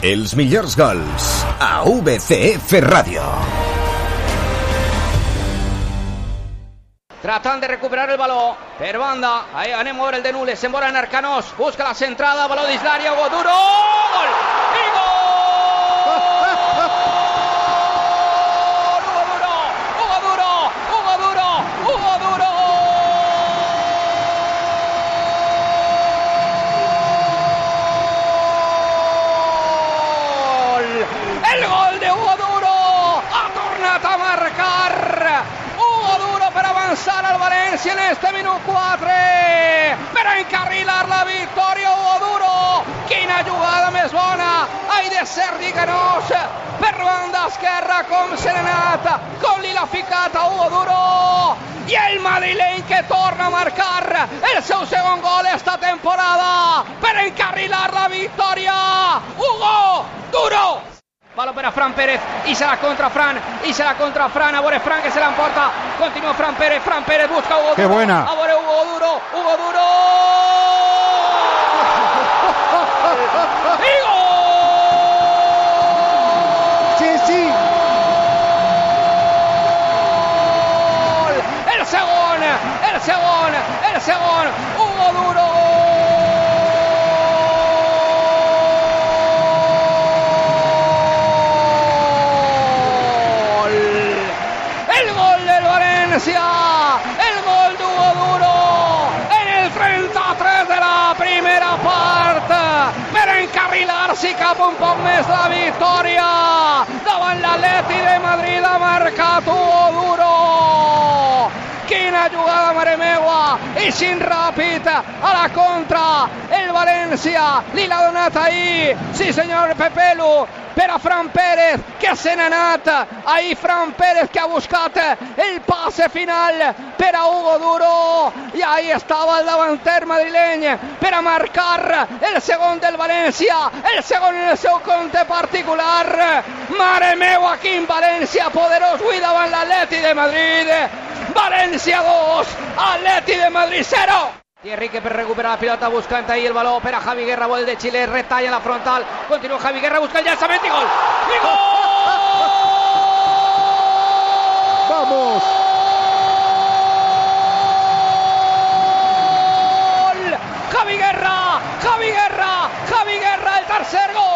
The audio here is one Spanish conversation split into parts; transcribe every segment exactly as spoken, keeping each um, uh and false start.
Els millors gols a V C F Radio. Tratan de recuperar el balón per banda, ahí anem a veure el de Nules, se'n volen Arcanós, busca la centrada, baló dins l'àrea, Hugo Duro, gol! I gol! Hugo Duro, Hugo Duro, Hugo Duro, Hugo Duro! El gol de Hugo Duro, ha tornat a marcar Hugo Duro per avançar al València en este minut quatre, per encarrilar la victòria. Hugo Duro, quina jugada més bona, ai de Sergi Canós, per banda esquerra, com se n'ha anat, com li l'ha ficat a Hugo Duro, i el madrileny que torna a marcar el seu segon gol esta temporada, per encarrilar la victòria. Hugo Duro! Baló per a Fran Pérez, i serà contra Fran, i serà contra Fran, a veure Fran que se l'emporta, continua Fran Pérez, Fran Pérez busca Hugo Duro, ¡qué buena! A veure Hugo Duro, Hugo Duro, i gol! Sí, sí! El segon, el segon, el segon, Hugo Duro! El gol d'Hugo Duro en el trenta-tres de la primera part per encarrilar-se cap un poc més la victòria davant l'Atleti de Madrid. Ha marcat Hugo Duro. Quina jugada, mare meua, i sin ràpid a la contra el València li l'ha donat ahir, sí senyor Pepelu, per a Fran Pérez, que se n'ha anat. Ahí Fran Pérez que ha buscat el passe final per a Hugo Duro, i ahí estava el davanter madrileny per a marcar el segon del València, el segon en el seu compte particular. Mare meua, quin València poderós avui davant l'Atleti de Madrid. València dos, Atleti de Madrid cero. Thierry que per recuperar la pilota buscant ahí el baló per a Javi Guerra, vol de Xile, retalla la frontal, continua Javi Guerra, busca el llançament i gol! I gol! ¡Vamos! Javi Guerra, Javi Guerra, Javi Guerra, el tercer gol!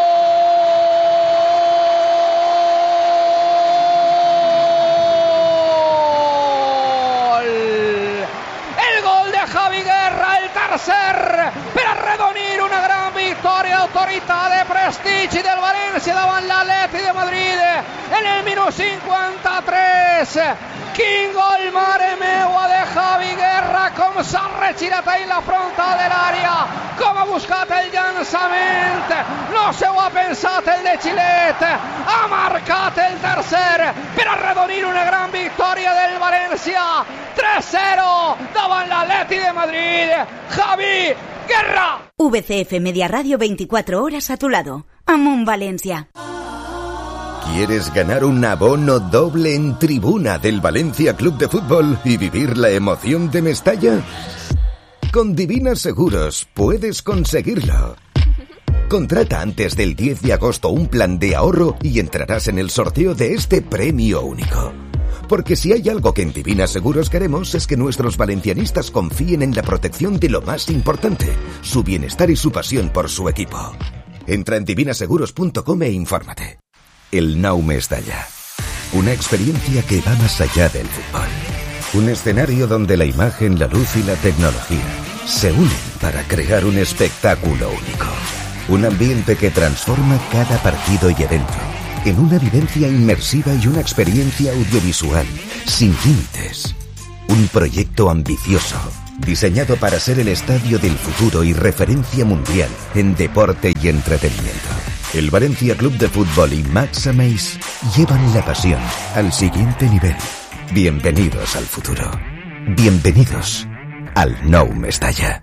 Javi Guerra, el tercer, per arredonir una gran victòria d'autoritat de prestigi del València davant l'Atleti de Madrid en el minut cinquanta-tres. Quin gol, mare meua, de Javi Guerra, com s'ha regirat ahí la frontal de l'àrea, com ha buscat el llançament, no se ho ha pensat el de Xilet, ha marcat el tercer per arredonir una gran victòria del València, tres cero davant l'Atleti de Madrid. Javi Guerra. V C F Media Radio, veinticuatro horas a tu lado. Amunt Valencia. ¿Quieres ganar un abono doble en tribuna del Valencia Club de Fútbol y vivir la emoción de Mestalla? Con Divina Seguros puedes conseguirlo. Contrata antes del diez de agosto un plan de ahorro y entrarás en el sorteo de este premio único. Porque si hay algo que en Divina Seguros queremos es que nuestros valencianistas confíen en la protección de lo más importante, su bienestar y su pasión por su equipo. Entra en divina seguros punto com e infórmate. El Nou Mestalla. Una experiencia que va más allá del fútbol. Un escenario donde la imagen, la luz y la tecnología se unen para crear un espectáculo único. Un ambiente que transforma cada partido y evento en una vivencia inmersiva y una experiencia audiovisual sin límites. Un proyecto ambicioso, diseñado para ser el estadio del futuro y referencia mundial en deporte y entretenimiento. El Valencia Club de Fútbol y Max Ameis llevan la pasión al siguiente nivel. Bienvenidos al futuro. Bienvenidos al Nou Mestalla.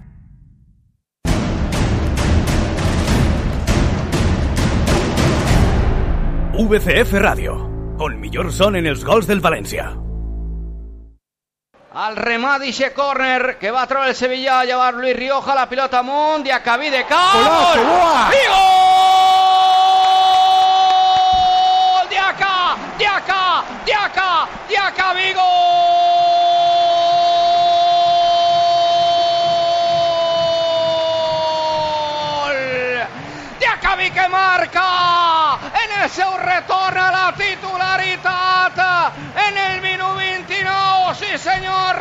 V C F Ràdio, el millor son en els gols del València. Al remat d'eixe córner que va trobar el Sevilla a llevar Luis Rioja, la pilota amunt, Diacabí de cap, golazo, i gol! seu retorna a la titularitat en el minut vint-i-nou, sí senyor,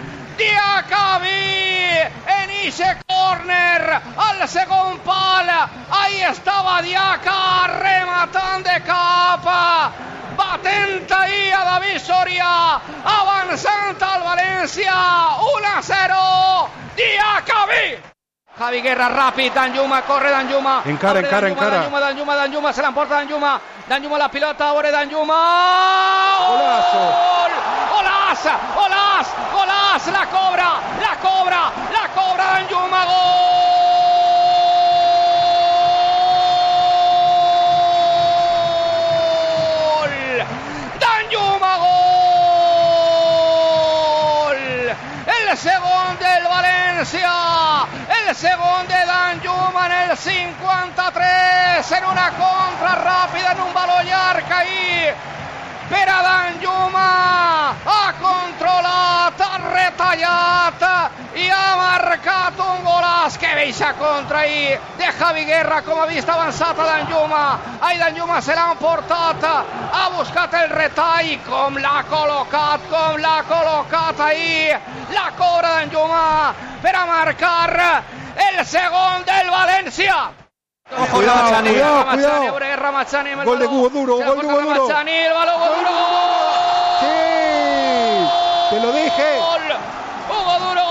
Diacabí en ese córner al segon pal, ahí estava Diaca rematant de cap, batent ahí a David Soria, avançant al València, u a zero, Diacabí. Javi Guerra ràpid, Danjuma, corre Danjuma. Encara, encara, encara. Danjuma, Danjuma, Danjuma, se l'emporta Danjuma. Danjuma la pilota, veure Danjuma. Golazo. Gol! Golàs, golàs, golàs, la cobra, la cobra, la cobra Danjuma, gol! Danjuma, gol! El segon del València. El segon de Danjuma en el cinquanta-tres, en una contra ràpida, en un valor llarg ahí per a Danjuma, ha controlat, ha retallat i ha marcat un golaç. Que bella contra ahí de Javi Guerra, com ha vist avançat a Danjuma. Ai, Danjuma se l'ha emportat, ha buscat el retall, com l'ha col·locat, com l'ha col·locat ahí, la cobra Danjuma per a marcar el segon del València. Ojo, cuidado, Ramazzani, cuidado, Ramazzani, cuidado. Ramazzani, Gol de Hugo Duro, gol de Hugo Duro. Ramazzani, el balón Hugo Duro. Sí, te lo dije. Gol, Hugo Duro.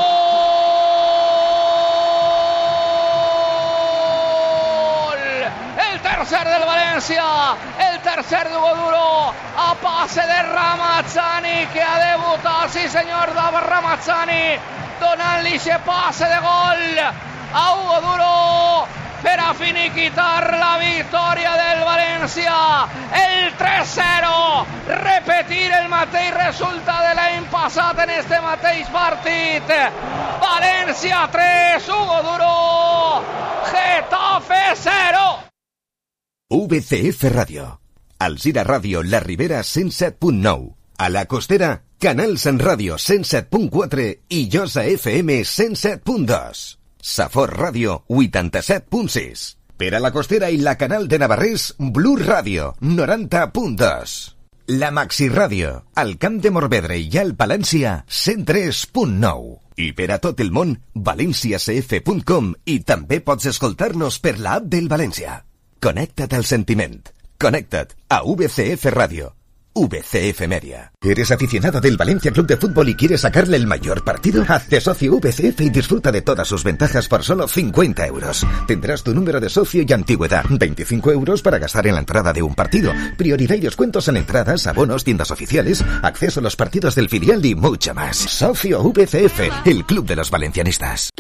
Gol. El tercer del València, el tercer de Hugo Duro, a pase de Ramazzani, que ha debutat, sí senyor, David Ramazzani, donant-li ese pase de gol a Hugo Duro per a finiquitar la victòria del València, el tres zero, repetir el mateix resultat de l'any passat en este mateix partit. València tres, Hugo Duro, Getafe zero. V C F Ràdio. Alzira Ràdio, La Ribera cent set punt nou. A la Costera, Canal Sant Ràdio cent set punt quatre i Josa F M cent set punt dos. Safor Ràdio vuitanta-set punt sis. Per a la Costera i la Canal de Navarrés, Blu Ràdio noranta punt dos. La Maxi Ràdio, al Camp de Morvedre i al Palància, cent tres punt nou. I per a tot el món, valencia c f punt com, i també pots escoltar-nos per l'app del València. Connecta't al sentiment. Connecta't a V C F Ràdio. V C F Media. ¿Eres aficionado del Valencia Club de Fútbol y quieres sacarle el mayor partido? Hazte socio V C F y disfruta de todas sus ventajas por solo cincuenta euros. Tendrás tu número de socio y antigüedad. veinticinco euros para gastar en la entrada de un partido. Prioridad y descuentos en entradas, abonos, tiendas oficiales, acceso a los partidos del filial y mucho más. Socio V C F, el club de los valencianistas.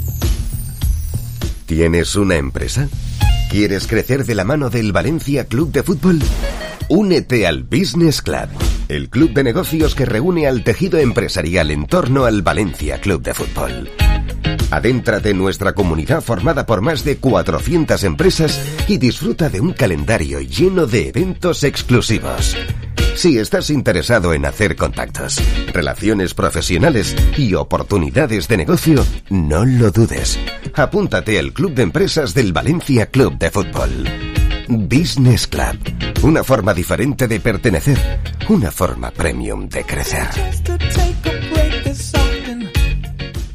¿Tienes una empresa? ¿Quieres crecer de la mano del Valencia Club de Fútbol? Únete al Business Club, el club de negocios que reúne al tejido empresarial en torno al Valencia Club de Fútbol. Adéntrate en nuestra comunidad formada por más de cuatrocientas empresas y disfruta de un calendario lleno de eventos exclusivos. Si estás interesado en hacer contactos, relaciones profesionales y oportunidades de negocio, no lo dudes. Apúntate al Club de Empresas del Valencia Club de Fútbol. Business Club. Una forma diferente de pertenecer. Una forma premium de crecer.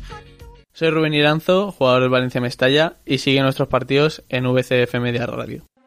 Soy Rubén Iranzo, jugador del Valencia Mestalla, y sigue nuestros partidos en V C F Media Radio.